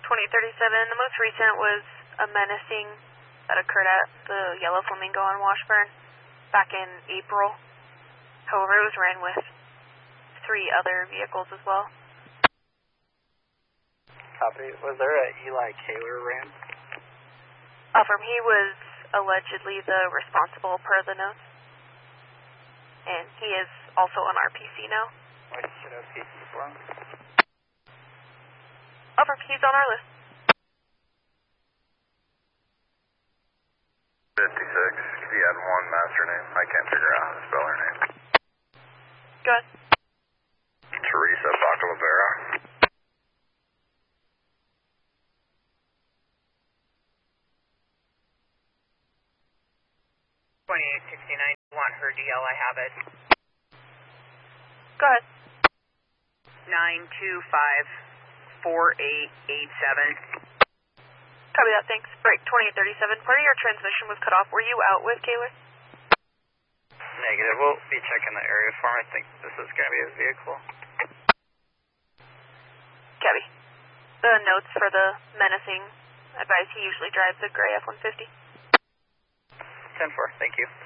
2037, the most recent was a menacing that occurred at the Yellow Flamingo on Washburn back in April. However, it was ran with 3 other vehicles as well. Copy. Was there a Eli Kaler ran? He was allegedly the responsible per the notes. And he is also on our PC now. What should have PC for him? He's on our list. 56, if you had one master name, I can't figure out how to spell her name. Go ahead. Teresa Bacalabera. Want her DL, I have it. Go ahead. 925-4887. Copy that, thanks. Break 2837. Part of your transmission was cut off. Were you out with Kaler? Negative. We'll be checking the area for him. I think this is going to be his vehicle. Copy. The notes for the menacing advise he usually drives a gray F-150. 10-4, thank you.